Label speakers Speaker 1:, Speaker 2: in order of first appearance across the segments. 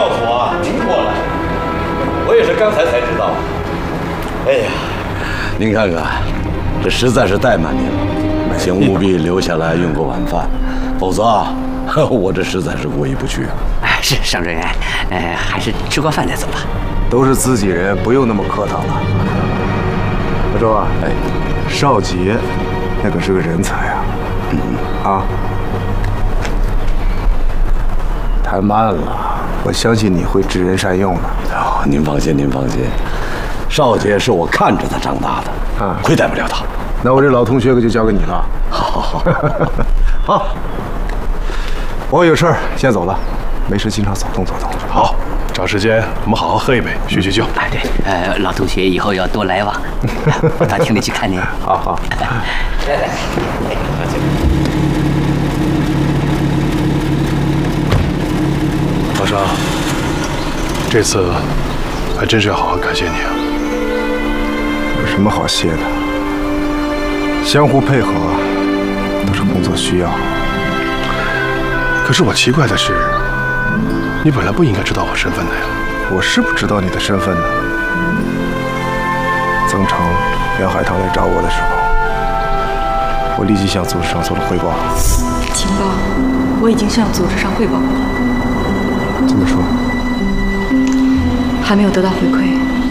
Speaker 1: 教主啊，您过来，我也是刚才知道。哎呀，您看看，这实在是怠慢您了，请务必留下来用个晚饭，否则啊，我这实在是过意不去。
Speaker 2: 哎，是上专员，还是吃过饭再走吧。
Speaker 3: 都是自己人，不用那么客套了。大周啊，哎，少杰，那可是个人才啊。啊，太慢了，我相信你会知人善用的。
Speaker 1: 哦，您放心，您放心，少杰是我看着他长大的，
Speaker 3: 啊，
Speaker 1: 亏待不了他。
Speaker 3: 那我这老同学可就交给你了。
Speaker 1: 好，
Speaker 3: 好，我有事儿先走了，没事经常走动走动。
Speaker 4: 好，找时间我们好好喝一杯，叙叙旧。
Speaker 2: 哎，对，老同学以后要多来往，我到厅里去看您。
Speaker 3: 好。
Speaker 2: 来，
Speaker 4: 老张，这次还真是要好好感谢你啊！
Speaker 3: 有什么好谢的？相互配合都是工作需要。
Speaker 4: 可是我奇怪的是，你本来不应该知道我身份的呀。
Speaker 3: 我是不知道你的身份呢。曾成、梁海棠来找我的时候，我立即向组织上做了汇报。
Speaker 5: 情报我已经向组织上汇报过了。
Speaker 3: 怎么说？
Speaker 5: 还没有得到回馈。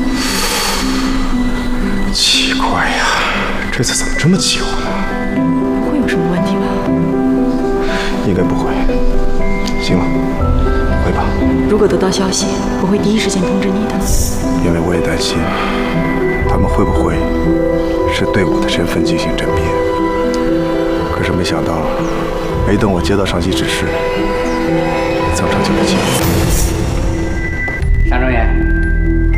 Speaker 3: 奇怪呀，这次怎么这么久呢？
Speaker 5: 不会有什么问题吧？
Speaker 3: 应该不会。行了，回吧。
Speaker 5: 如果得到消息，我会第一时间通知你的。
Speaker 3: 因为我也担心，他们会不会是对我的身份进行甄别？可是没想到，没等我接到上级指示，曾成就被擒了。